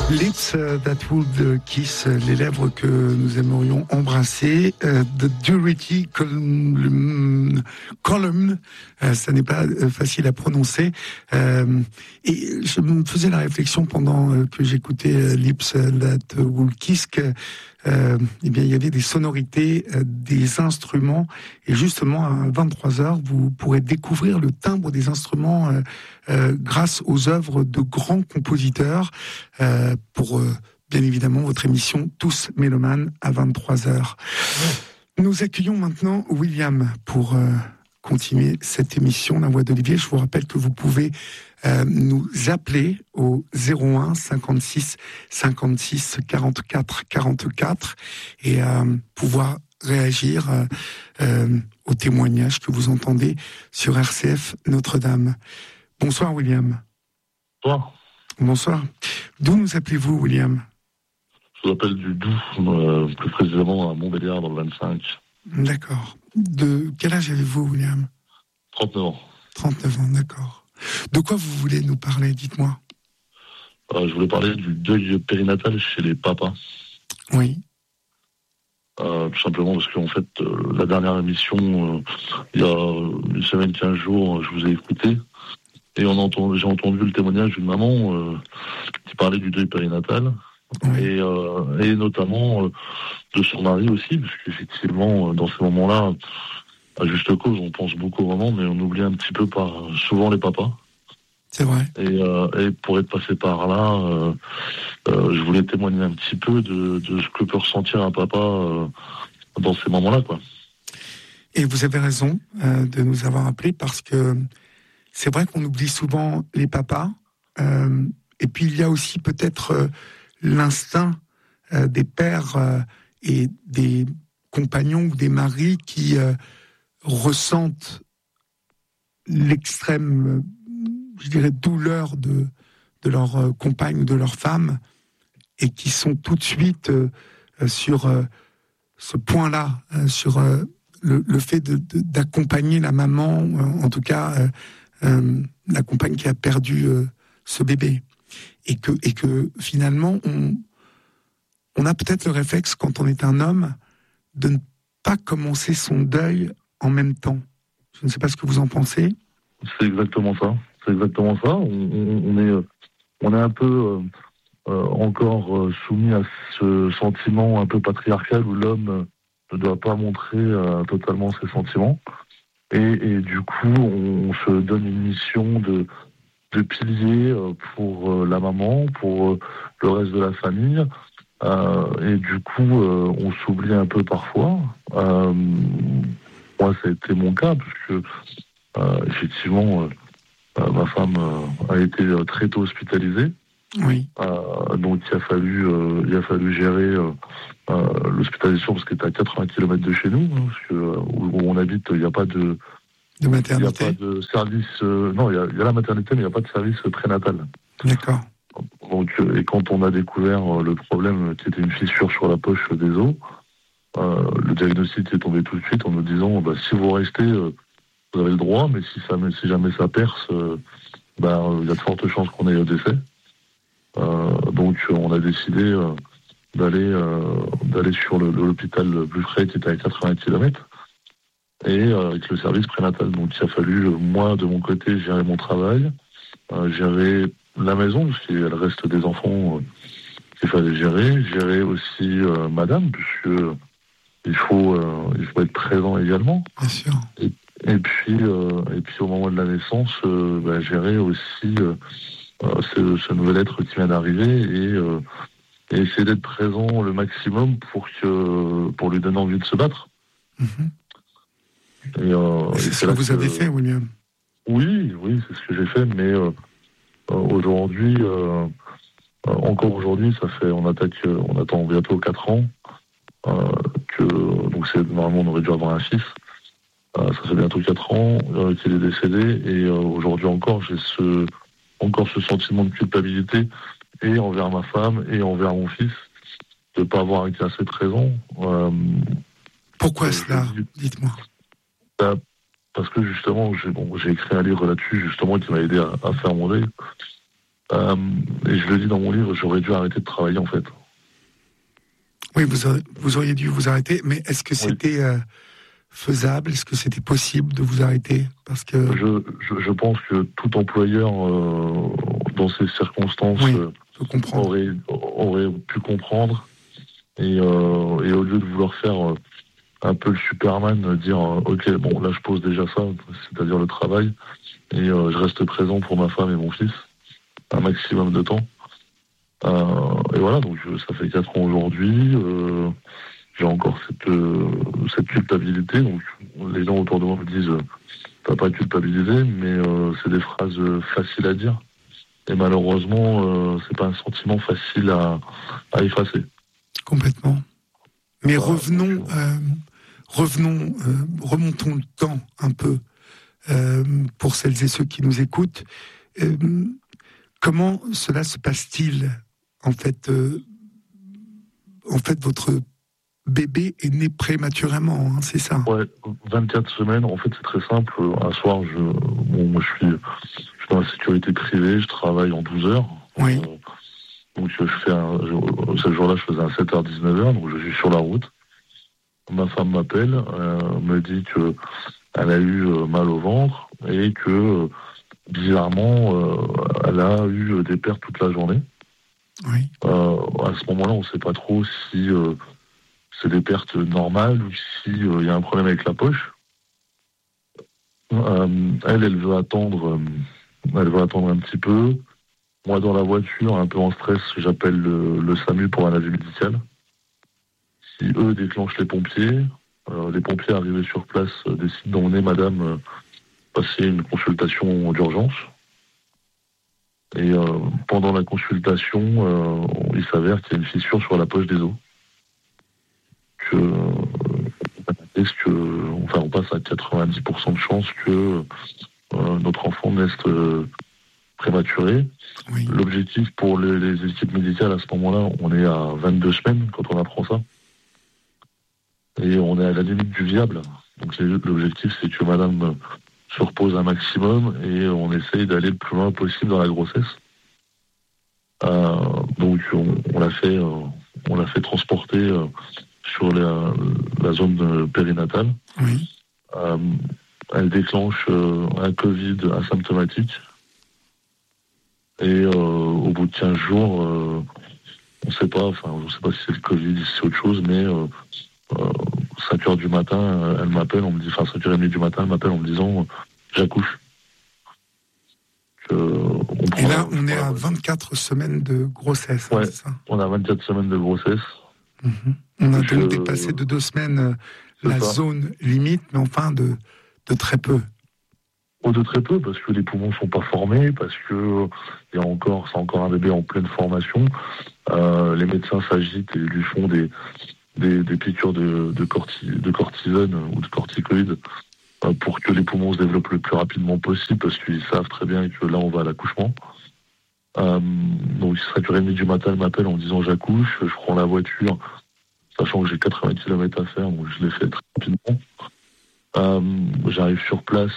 Lips that would kiss, les lèvres que nous aimerions embrasser. The Durity Column, ça n'est pas facile à prononcer. Et je me faisais la réflexion pendant que j'écoutais Lips that would kiss que eh bien, il y avait des sonorités, des instruments, et justement à 23h, vous pourrez découvrir le timbre des instruments grâce aux œuvres de grands compositeurs pour bien évidemment votre émission Tous Mélomanes à 23h. Nous accueillons maintenant William pour continuer cette émission La Voix d'Olivier. Je vous rappelle que vous pouvez nous appeler au 01 56 56 44 44 et pouvoir réagir aux témoignages que vous entendez sur RCF Notre-Dame. Bonsoir William. Bonsoir. Bonsoir. D'où nous appelez-vous William ? Je vous appelle du Doubs, plus précisément à Montbéliard dans le 25. D'accord. De quel âge avez-vous William ? 39 ans. 39 ans, d'accord. De quoi vous voulez nous parler, dites-moi. Je voulais parler du deuil périnatal chez les papas. Oui. Tout simplement parce qu'en fait, la dernière émission, il y a une semaine, 15 jours, je vous ai écouté. Et j'ai entendu le témoignage d'une maman qui parlait du deuil périnatal. Oui. Et notamment de son mari aussi, parce qu'effectivement, dans ces moments-là, à juste cause, on pense beaucoup aux mamans, mais on oublie un petit peu souvent les papas. C'est vrai. Et pour être passé par là, je voulais témoigner un petit peu de ce que peut ressentir un papa dans ces moments-là, quoi. Et vous avez raison de nous avoir appelés, parce que c'est vrai qu'on oublie souvent les papas. Et puis il y a aussi peut-être l'instinct des pères et des compagnons ou des maris qui ressentent l'extrême, je dirais, douleur de leur compagne ou de leur femme, et qui sont tout de suite sur ce point-là, sur le fait d'accompagner la maman, en tout cas la compagne qui a perdu ce bébé. Et que finalement, on a peut-être le réflexe, quand on est un homme, de ne pas commencer son deuil en même temps. Je ne sais pas ce que vous en pensez. C'est exactement ça. On est un peu encore soumis à ce sentiment un peu patriarcal où l'homme ne doit pas montrer totalement ses sentiments. Et du coup, on se donne une mission de pilier pour la maman, pour le reste de la famille. Et du coup, on s'oublie un peu parfois. Moi, ça a été mon cas, puisque effectivement, ma femme a été très tôt hospitalisée. Oui. Donc, il a fallu gérer l'hospitalisation, parce qu'elle était à 80 km de chez nous, parce que où on habite, il n'y a pas de maternité. Il n'y a pas de service. Non, il y a la maternité, mais il n'y a pas de service prénatal. D'accord. Donc, et quand on a découvert le problème, qui était une fissure sur la poche des os, le diagnostic est tombé tout de suite en nous disant si vous restez, vous avez le droit, mais si jamais ça perce, il y a de fortes chances qu'on ait un décès. Donc, on a décidé d'aller sur l'hôpital plus près, qui était à 80 km. Et avec le service prénatal. Donc il a fallu, moi, de mon côté, gérer mon travail, gérer la maison, parce qu'il reste des enfants qu'il fallait gérer aussi madame, puisque il faut être présent également. Bien sûr. Et puis au moment de la naissance, gérer aussi ce nouvel être qui vient d'arriver, et essayer d'être présent le maximum pour lui donner envie de se battre. Mm-hmm. C'est ce que vous avez fait, William. Oui, c'est ce que j'ai fait, mais aujourd'hui, encore aujourd'hui, on attend bientôt 4 ans, donc normalement on aurait dû avoir un fils. Ça fait bientôt 4 ans qu'il est décédé, et aujourd'hui encore, j'ai ce sentiment de culpabilité, et envers ma femme, et envers mon fils, de ne pas avoir été assez présent. Pourquoi cela ? Dites-moi. Parce que justement, j'ai écrit un livre là-dessus, justement, qui m'a aidé à faire mon deuil. Et je le dis dans mon livre, j'aurais dû arrêter de travailler en fait. Oui, vous auriez dû vous arrêter, mais est-ce que c'était faisable? Est-ce que c'était possible de vous arrêter? Parce que je pense que tout employeur dans ces circonstances aurait pu comprendre et au lieu de vouloir faire un peu le Superman, dire ok, bon là je pose déjà ça, c'est-à-dire le travail, et je reste présent pour ma femme et mon fils un maximum de temps. Et voilà, donc ça fait 4 ans aujourd'hui. J'ai encore cette culpabilité. Donc les gens autour de moi me disent t'as pas culpabilisé, mais c'est des phrases faciles à dire. Et malheureusement, c'est pas un sentiment facile à effacer. Complètement. Mais remontons le temps un peu pour celles et ceux qui nous écoutent. Comment cela se passe-t-il? En fait, votre bébé est né prématurément, hein, c'est ça? Ouais, 24 semaines. En fait, c'est très simple. Un soir, moi, je suis dans la sécurité privée, je travaille en 12 heures. Oui. Donc, ce jour-là, je faisais un 7h-19h, donc je suis sur la route. Ma femme m'appelle, me dit qu'elle a eu mal au ventre et que, bizarrement, elle a eu des pertes toute la journée. Oui. À ce moment-là, on ne sait pas trop si c'est des pertes normales ou s'il y a un problème avec la poche. Elle veut attendre un petit peu. Moi, dans la voiture, un peu en stress, j'appelle le SAMU pour un avis médical. Si eux déclenchent les pompiers arrivés sur place décident d'emmener madame passer une consultation d'urgence. Et pendant la consultation, il s'avère qu'il y a une fissure sur la poche des os. On passe à 90% de chances que notre enfant naisse prématuré. Oui. L'objectif pour les équipes médicales à ce moment-là, on est à 22 semaines quand on apprend ça. Et on est à la limite du viable. Donc l'objectif, c'est que madame se repose un maximum et on essaye d'aller le plus loin possible dans la grossesse. Donc on l'a fait transporter sur la zone périnatale. Oui. Elle déclenche un Covid asymptomatique. Et au bout de 15 jours, on ne sait pas si c'est le Covid, si c'est autre chose, mais 5h du matin, elle m'appelle, 5h30 du matin, elle m'appelle en me disant j'accouche. Et là, on est à 24 semaines de grossesse, ouais, c'est ça? On a 24 semaines de grossesse. Mm-hmm. On a donc dépassé de 2 semaines la zone limite, mais enfin de très peu. De très peu, parce que les poumons sont pas formés, parce que c'est encore un bébé en pleine formation. Les médecins s'agitent et lui font des piqûres de cortisone ou de corticoïdes pour que les poumons se développent le plus rapidement possible, parce qu'ils savent très bien que là on va à l'accouchement. Donc il serait 4h30 du matin, elle m'appelle en me disant j'accouche, je prends la voiture, sachant que j'ai 80 km à faire, donc je l'ai fait très rapidement. J'arrive sur place,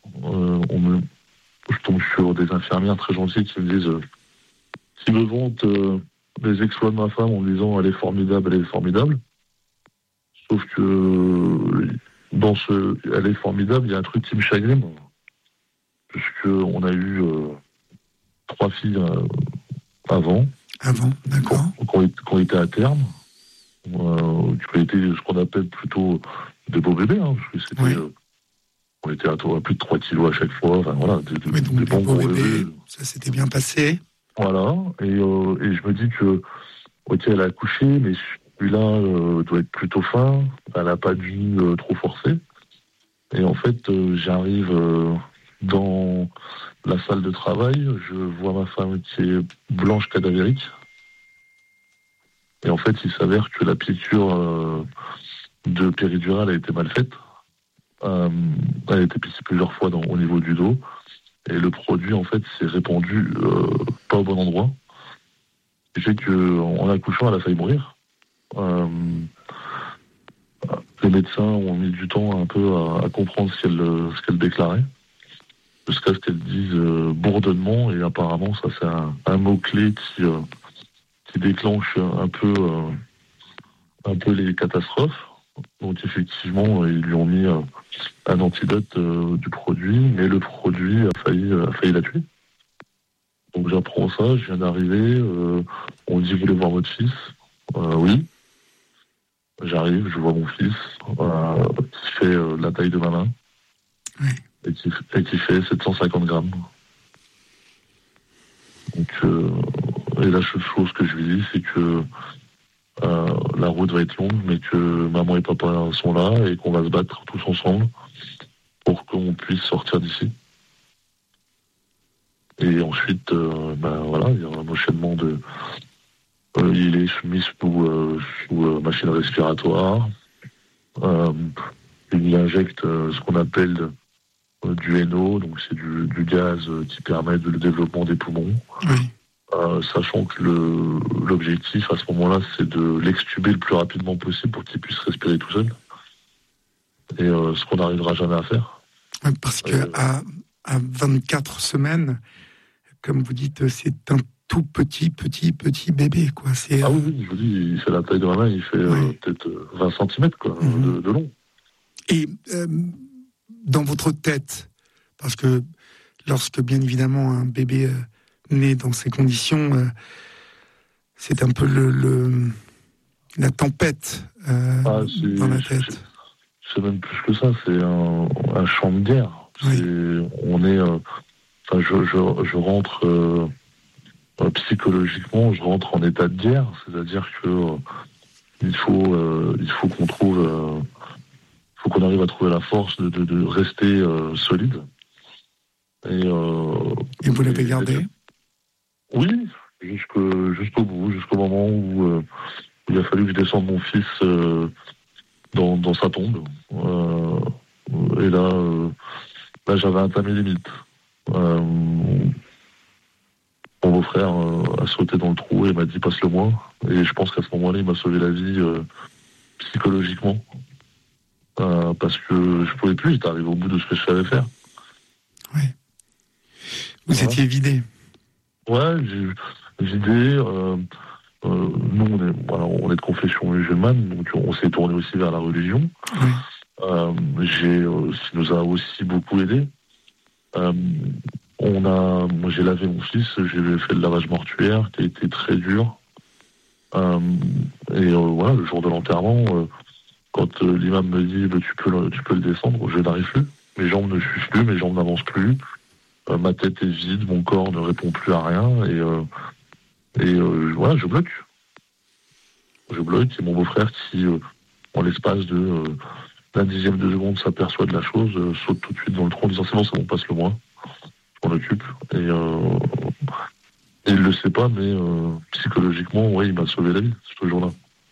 je tombe sur des infirmières très gentilles qui me disent qui me vantent les exploits de ma femme en me disant elle est formidable. Sauf que dans elle est formidable, il y a un truc qui me chagrine, puisque on a eu 3 filles avant, d'accord, qui ont été à terme, qui ont été ce qu'on appelle plutôt des beaux bébés, hein, parce que c'était, oui. On était à plus de 3 kilos à chaque fois, enfin voilà, des bons gros bébés. Ça s'était bien passé. Voilà, et je me dis que, ok, elle a accouché, mais celui-là doit être plutôt fin, elle n'a pas dû trop forcer. Et en fait, j'arrive dans la salle de travail, je vois ma femme qui est blanche cadavérique. Et en fait, il s'avère que la piqûre de péridurale a été mal faite. Elle a été piquée plusieurs fois au niveau du dos. Et le produit, en fait, s'est répandu pas au bon endroit. Ce qui fait qu'en accouchant, elle a failli mourir. Les médecins ont mis du temps un peu à comprendre ce qu'elle déclarait. jusqu'à ce qu'elles disent bourdonnement, et apparemment ça c'est un mot-clé qui déclenche un peu les catastrophes. Donc effectivement, ils lui ont mis un antidote du produit, mais le produit a failli la tuer. Donc j'apprends ça, je viens d'arriver, on me dit, vous voulez voir votre fils? Oui. J'arrive, je vois mon fils, qui fait la taille de ma main, Oui. et qui fait 750 grammes. Donc, et la seule chose que je lui dis, c'est que la route va être longue, mais que maman et papa sont là et qu'on va se battre tous ensemble pour qu'on puisse sortir d'ici. Et ensuite, voilà, il y a un enchaînement de... il est mis sous machine respiratoire. Il y injecte ce qu'on appelle du NO, donc c'est du gaz qui permet le développement des poumons. Oui. Sachant que l'objectif à ce moment-là, c'est de l'extuber le plus rapidement possible pour qu'il puisse respirer tout seul. Et ce qu'on n'arrivera jamais à faire. Parce que à 24 semaines, comme vous dites, c'est un tout petit bébé, quoi. Ah oui, je vous dis, il fait la taille de ma main, il fait peut-être 20 cm quoi, de long. Et dans votre tête, parce que lorsque, bien évidemment, un bébé naît dans ces conditions, c'est un peu la tempête dans la tête. C'est même plus que ça, c'est un champ de guerre. Oui. On est... je rentre... psychologiquement, je rentre en état de guerre, c'est-à-dire que il faut qu'on trouve, faut qu'on arrive à trouver la force de rester solide. Et vous l'avez gardé? Oui, jusqu'au bout, jusqu'au moment où il a fallu que je descende mon fils dans sa tombe. Et là, j'avais entamé les limites. Mon beau-frère a sauté dans le trou et m'a dit passe-le-moi. Et je pense qu'à ce moment-là, il m'a sauvé la vie psychologiquement. Parce que je pouvais plus, j'étais arrivé au bout de ce que je savais faire. Oui. Vous étiez vidé. Ouais, j'ai vidé. Nous, on est de confession musulmane, donc on s'est tourné aussi vers la religion. Oui. Ce qui nous a aussi beaucoup aidé. Moi, j'ai lavé mon fils, j'ai fait le lavage mortuaire qui a été très dur. Voilà, le jour de l'enterrement, quand l'imam me dit tu peux le descendre, je n'arrive plus. Mes jambes ne suivent plus, mes jambes n'avancent plus. Ma tête est vide, mon corps ne répond plus à rien. Voilà, je bloque. Je bloque, et mon beau-frère qui, en l'espace de d'un dixième de seconde, s'aperçoit de la chose, saute tout de suite dans le tronc en disant c'est bon, passe-le-moi. On occupe. Et il le sait pas, mais psychologiquement, ouais, il m'a sauvé la vie ce jour-là.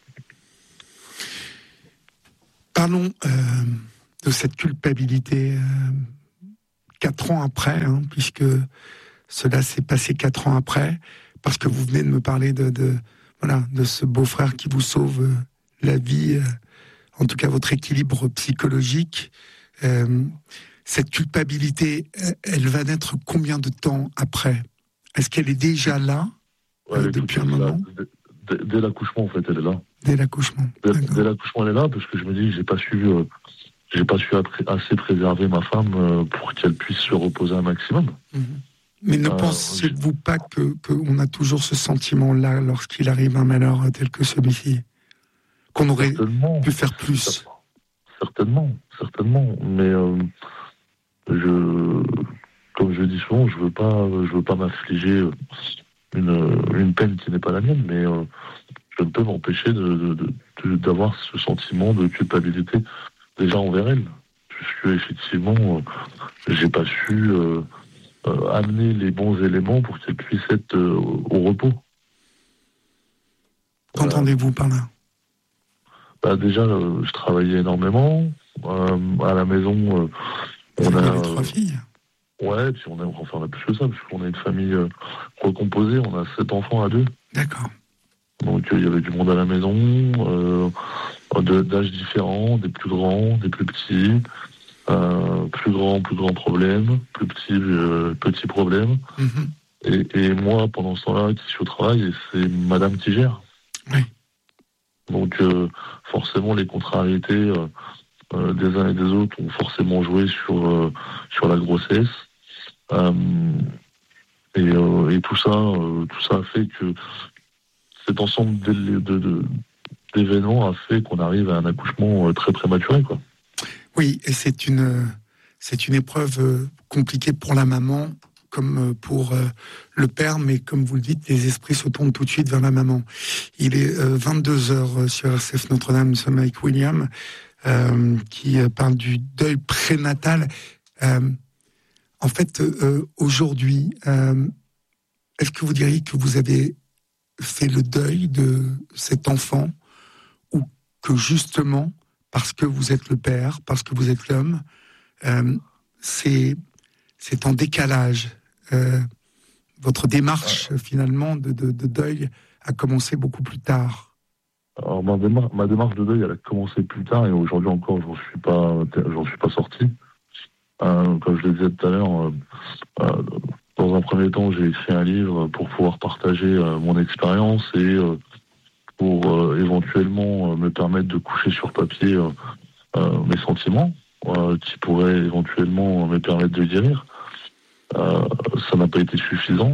Parlons de cette culpabilité 4 ans après, puisque cela s'est passé 4 ans après, parce que vous venez de me parler de ce beau-frère qui vous sauve la vie, en tout cas votre équilibre psychologique. Cette culpabilité, elle va naître combien de temps après? Est-ce qu'elle est déjà là depuis un moment? Dès l'accouchement, en fait, elle est là. Dès l'accouchement. Dès l'accouchement, elle est là, parce que je me dis que j'ai pas su assez préserver ma femme pour qu'elle puisse se reposer un maximum. Mmh. Mais ne pensez-vous pas qu'on a toujours ce sentiment-là lorsqu'il arrive un malheur tel que celui-ci? Qu'on aurait pu faire plus? Certainement. Mais comme je dis souvent, je veux pas m'affliger une peine qui n'est pas la mienne, mais je ne peux m'empêcher d'avoir ce sentiment de culpabilité déjà envers elle, puisque effectivement, j'ai pas su amener les bons éléments pour qu'elle puisse être au repos. Qu'entendez-vous par là? Déjà, je travaillais énormément. À la maison, on a 3 filles. Ouais, puis on a plus que ça, parce qu'on a une famille recomposée, on a 7 enfants à 2. D'accord. Donc il y avait du monde à la maison, d'âges différents, des plus grands, des plus petits. Plus grand problème, plus petit problème. Et moi, pendant ce temps-là, qui suis au travail, et c'est madame qui gère. Oui. Donc, forcément, les contrariétés des uns et des autres ont forcément joué sur la grossesse. Et tout ça a fait que cet ensemble d'événements a fait qu'on arrive à un accouchement très prématuré, quoi. Oui, et c'est une épreuve compliquée pour la maman, comme pour le père, mais comme vous le dites, les esprits se tournent tout de suite vers la maman. Il est 22h sur RCF Notre-Dame, nous sommes avec William, qui parle du deuil prénatal. En fait, aujourd'hui, est-ce que vous diriez que vous avez fait le deuil de cet enfant, ou que justement, parce que vous êtes le père, parce que vous êtes l'homme, c'est en décalage. Votre démarche, finalement, de deuil a commencé beaucoup plus tard. Alors, ma démarche de deuil, elle a commencé plus tard, et aujourd'hui encore, j'en suis pas sorti. Comme je le disais tout à l'heure, dans un premier temps, j'ai écrit un livre pour pouvoir partager mon expérience et pour éventuellement me permettre de coucher sur papier mes sentiments, qui pourraient éventuellement me permettre de guérir. Ça n'a pas été suffisant.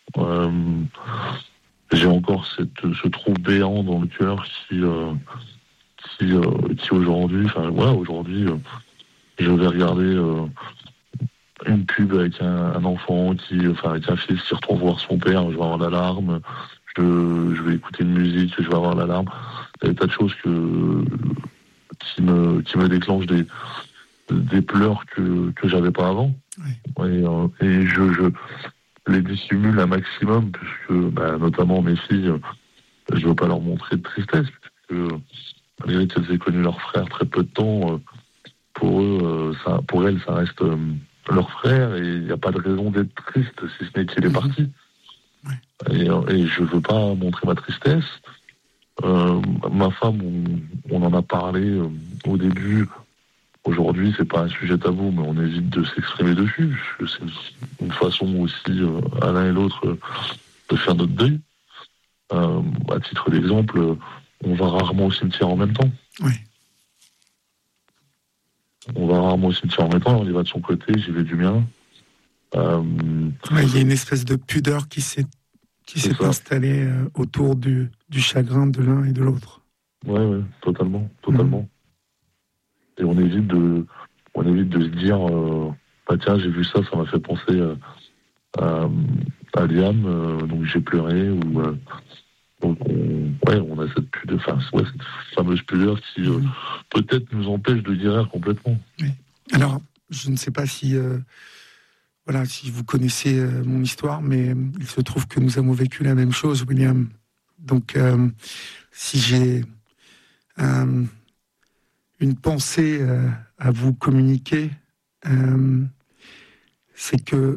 J'ai encore ce trou béant dans le cœur qui aujourd'hui, aujourd'hui, je vais regarder une pub avec un enfant avec un fils qui retourne voir son père, je vais avoir l'alarme, je vais écouter une musique, je vais avoir l'alarme. Il y a des tas de choses qui me déclenchent des pleurs que j'avais pas avant. Oui. Et je les dissimule un maximum, puisque notamment mes filles, je veux pas leur montrer de tristesse, puisque malgré qu'elles aient connu leur frère très peu de temps, pour elles, ça reste leur frère, et il n'y a pas de raison d'être triste, si ce n'est qu'il est parti. Et je veux pas montrer ma tristesse. Ma femme, on en a parlé au début. Aujourd'hui, c'est pas un sujet tabou, mais on évite de s'exprimer dessus. C'est une façon aussi, à l'un et l'autre, de faire notre deuil. À titre d'exemple, on va rarement au cimetière en même temps. Oui. On va rarement au cimetière en même temps, on y va de son côté, j'y vais du mien. Il y a une espèce de pudeur qui s'est installée autour du chagrin de l'un et de l'autre. Ouais, totalement. Et on évite de se dire, tiens, j'ai vu ça m'a fait penser à Liam, donc j'ai pleuré, donc on a cette pudeur, cette fameuse pudeur qui peut-être nous empêche de guérir complètement. Oui. Alors, je ne sais pas si si vous connaissez mon histoire, mais il se trouve que nous avons vécu la même chose, William. Donc, si j'ai une pensée à vous communiquer, c'est que